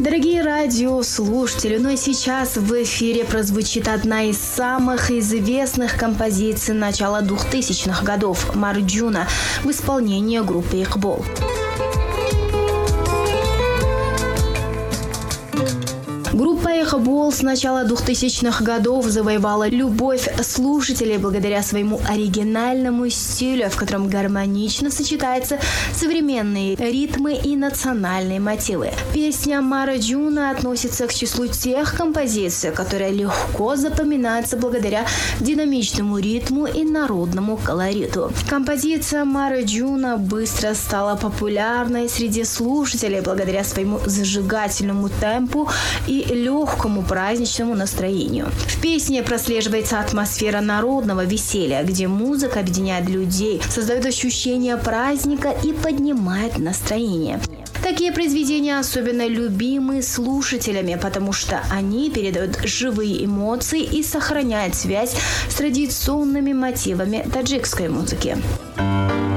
Дорогие радиослушатели, ну и сейчас в эфире прозвучит одна из самых известных композиций начала 2000-х годов «Марджуна» в исполнении группы «Икбол». Группа «Икбол» с начала 2000-х годов завоевала любовь слушателей благодаря своему оригинальному стилю, в котором гармонично сочетаются современные ритмы и национальные мотивы. Песня «Марджуна» относится к числу тех композиций, которые легко запоминаются благодаря динамичному ритму и народному колориту. Композиция «Марджуна» быстро стала популярной среди слушателей благодаря своему зажигательному темпу и легкому праздничному настроению. В песне прослеживается атмосфера народного веселья, где музыка объединяет людей, создает ощущение праздника и поднимает настроение. Такие произведения особенно любимы слушателями, потому что они передают живые эмоции и сохраняют связь с традиционными мотивами таджикской музыки.